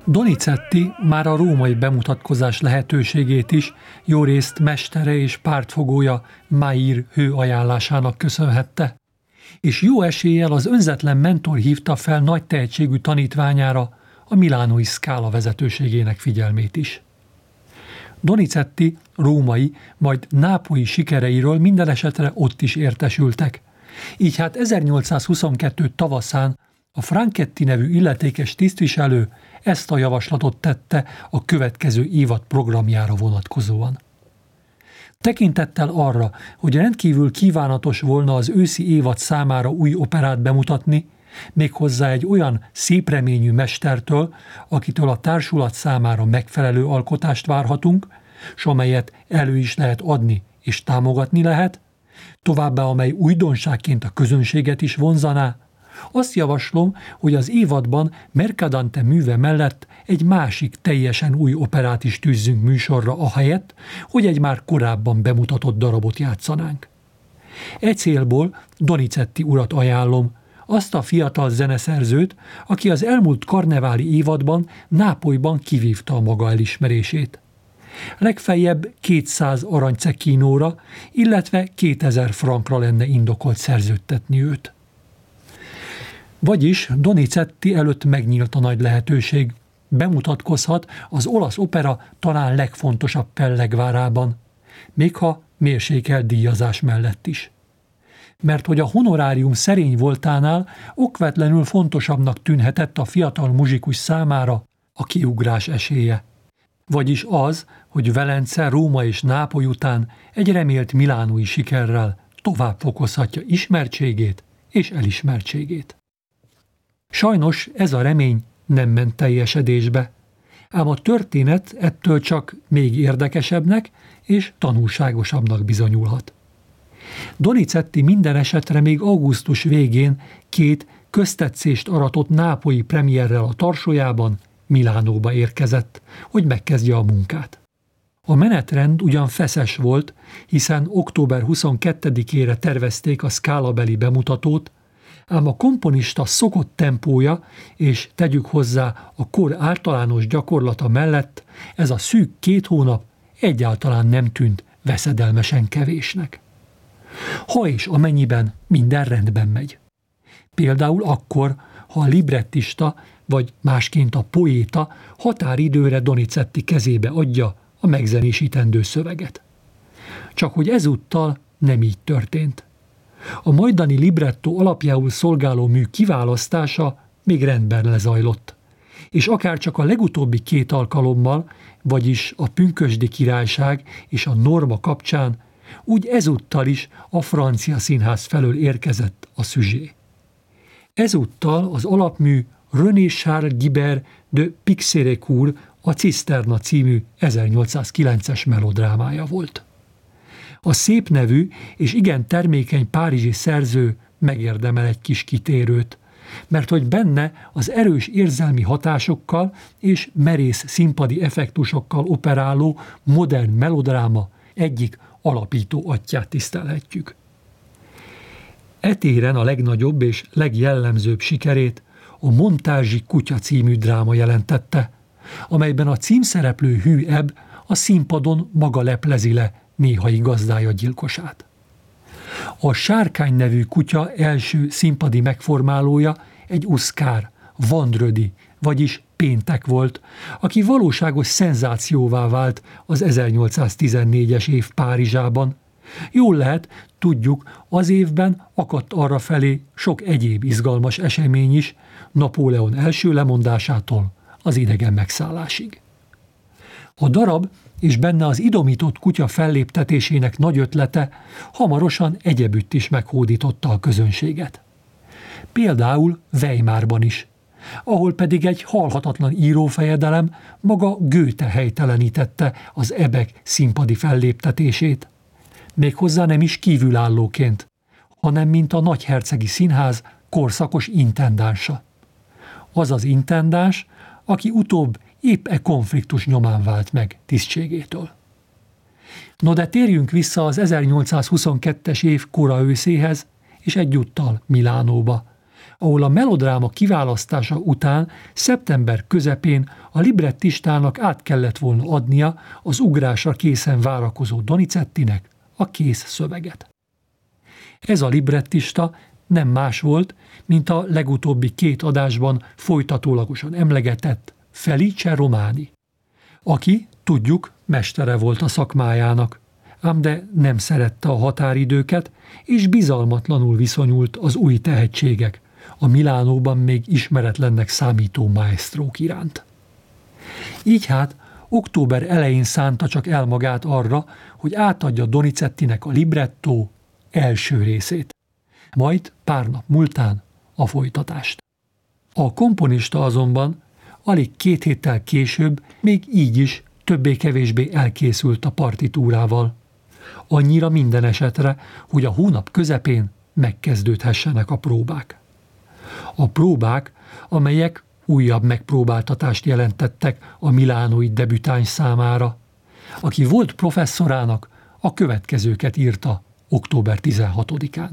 Donizetti már a római bemutatkozás lehetőségét is jórészt mestere és pártfogója Mair hőajánlásának köszönhette, és jó eséllyel az önzetlen mentor hívta fel nagy tehetségű tanítványára, a milánói Scala vezetőségének figyelmét is. Donizetti római, majd nápolyi sikereiről minden esetre ott is értesültek. Így hát 1822 tavaszán a Franchetti nevű illetékes tisztviselő ezt a javaslatot tette a következő évad programjára vonatkozóan. Tekintettel arra, hogy rendkívül kívánatos volna az őszi évad számára új operát bemutatni, méghozzá egy olyan szépreményű mestertől, akitől a társulat számára megfelelő alkotást várhatunk, s amelyet elő is lehet adni és támogatni lehet, továbbá amely újdonságként a közönséget is vonzaná, azt javaslom, hogy az évadban Mercadante műve mellett egy másik teljesen új operát is tűzzünk műsorra ahelyett, hogy egy már korábban bemutatott darabot játszanánk. E célból Donizetti urat ajánlom, azt a fiatal zeneszerzőt, aki az elmúlt karneváli évadban Nápolyban kivívta a maga elismerését. Legfeljebb 200 aranycekkinóra, illetve 2000 frankra lenne indokolt szerződtetni őt. Vagyis Donizetti előtt megnyílt a nagy lehetőség. Bemutatkozhat az olasz opera talán legfontosabb pellegvárában, még ha mérsékelt díjazás mellett is. Mert hogy a honorárium szerény voltánál okvetlenül fontosabbnak tűnhetett a fiatal muzsikus számára a kiugrás esélye. Vagyis az, hogy Velence, Róma és Nápoly után egy remélt milánói sikerrel tovább fokozhatja ismertségét és elismertségét. Sajnos ez a remény nem ment teljesedésbe, ám a történet ettől csak még érdekesebbnek és tanulságosabbnak bizonyulhat. Donizetti minden esetre még augusztus végén 2 köztetszést aratott nápolyi premierrel a tarsójában Milánóba érkezett, hogy megkezdje a munkát. A menetrend ugyan feszes volt, hiszen október 22-ére tervezték a Scala-beli bemutatót, ám a komponista szokott tempója és tegyük hozzá a kor általános gyakorlata mellett ez a szűk 2 hónap egyáltalán nem tűnt veszedelmesen kevésnek. Ha és amennyiben minden rendben megy. Például akkor, ha a librettista vagy másként a poéta határidőre Donizetti kezébe adja a megzenésítendő szöveget. Csak hogy ezúttal nem így történt. A majdani librettó alapjául szolgáló mű kiválasztása még rendben lezajlott, és akár csak a legutóbbi 2 alkalommal, vagyis a Pünkösdi Királyság és a Norma kapcsán, úgy ezúttal is a francia színház felől érkezett a szüzsé. Ezúttal az alapmű René Charles Guibert de Pixérécourt, a Ciszterna című 1809-es melodrámája volt. A szép nevű és igen termékeny párizsi szerző megérdemel egy kis kitérőt, mert hogy benne az erős érzelmi hatásokkal és merész színpadi effektusokkal operáló modern melodráma egyik alapító atyját tisztelhetjük. E téren a legnagyobb és legjellemzőbb sikerét a Montázsi Kutya című dráma jelentette, amelyben a címszereplő hű Ebb a színpadon maga leplezi le néhai gazdája gyilkosát. A Sárkány nevű kutya első színpadi megformálója egy uszkár, Vandrödi, vagyis Péntek volt, aki valóságos szenzációvá vált az 1814-es év Párizsában. Jól lehet, tudjuk, az évben akadt arrafelé sok egyéb izgalmas esemény is, Napóleon első lemondásától az idegen megszállásig. A darab és benne az idomított kutya felléptetésének nagy ötlete hamarosan egyebütt is meghódította a közönséget. Például Weimarban is, ahol pedig egy halhatatlan írófejedelem maga Goethe helytelenítette az Ebek színpadi felléptetését. Méghozzá nem is kívülállóként, hanem mint a Nagyhercegi Színház korszakos intendánsa. Az az intendáns, aki utóbb épp e konfliktus nyomán vált meg tisztségétől. No de térjünk vissza az 1822-es év kora őszéhez, és egyúttal Milánóba, ahol a melodráma kiválasztása után szeptember közepén a librettistának át kellett volna adnia az ugrásra készen várakozó Donizettinek a kész szöveget. Ez a librettista nem más volt, mint a legutóbbi 2 adásban folytatólagosan emlegetett Felice Romani, aki, tudjuk, mestere volt a szakmájának, ám de nem szerette a határidőket, és bizalmatlanul viszonyult az új tehetségek, a Milánóban még ismeretlennek számító maestrók iránt. Így hát október elején szánta csak el magát arra, hogy átadja Donizettinek a librettó első részét, majd pár nap múltán a folytatást. A komponista azonban alig 2 héttel később még így is többé-kevésbé elkészült a partitúrával. Annyira minden esetre, hogy a hónap közepén megkezdődhessenek a próbák. A próbák, amelyek újabb megpróbáltatást jelentettek a milánói debütáns számára, aki volt professzorának a következőket írta október 16-án.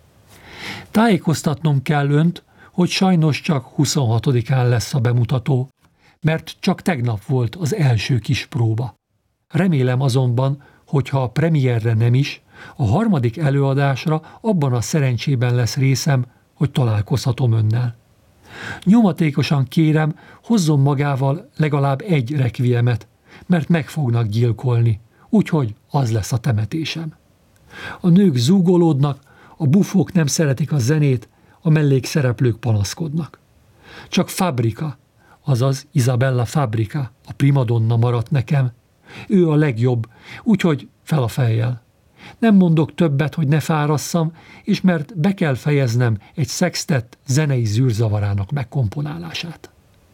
Tájékoztatnom kell önt, hogy sajnos csak 26-án lesz a bemutató, mert csak tegnap volt az első kis próba. Remélem azonban, hogyha a premierre nem is, a 3. előadásra abban a szerencsében lesz részem, hogy találkozhatom önnel. Nyomatékosan kérem, hozzon magával legalább 1 rekviemet, mert meg fognak gyilkolni, úgyhogy az lesz a temetésem. A nők zúgolódnak, a bufók nem szeretik a zenét, a mellékszereplők panaszkodnak. Csak Fabrica, azaz Isabella Fabrica, a primadonna maradt nekem. Ő a legjobb, úgyhogy fel a fejjel. Nem mondok többet, hogy ne fárasszam, és mert be kell fejeznem egy szextett zenei zűrzavarának megkomponálását.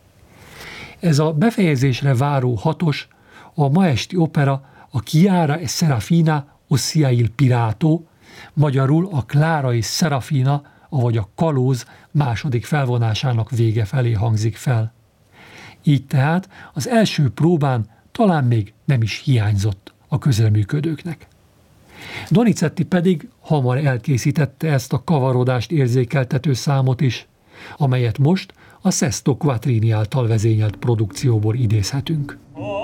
Ez a befejezésre váró 6. a ma esti opera a Chiara e Serafina, ossia il Pirato, magyarul a Klára és Serafina, avagy a Kalóz második felvonásának vége felé hangzik fel. Így tehát az első próbán talán még nem is hiányzott a közreműködőknek. Donizetti pedig hamar elkészítette ezt a kavarodást érzékeltető számot is, amelyet most a Sesto Quattrini által vezényelt produkcióból idézhetünk.